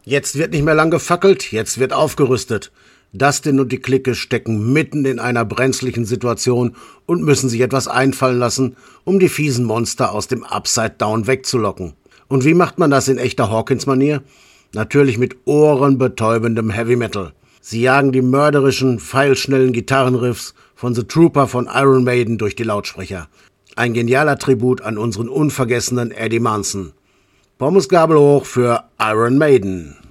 Jetzt wird nicht mehr lang gefackelt, jetzt wird aufgerüstet. Dustin und die Clique stecken mitten in einer brenzlichen Situation und müssen sich etwas einfallen lassen, um die fiesen Monster aus dem Upside Down wegzulocken. Und wie macht man das in echter Hawkins-Manier? Natürlich mit ohrenbetäubendem Heavy Metal. Sie jagen die mörderischen, pfeilschnellen Gitarrenriffs von The Trooper von Iron Maiden durch die Lautsprecher. Ein genialer Tribut an unseren unvergessenen Eddie Munson. Pommesgabel hoch für Iron Maiden.